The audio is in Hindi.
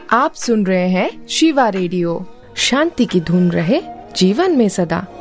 आप सुन रहे हैं शिवा रेडियो। शांति की धुन रहे जीवन में सदा।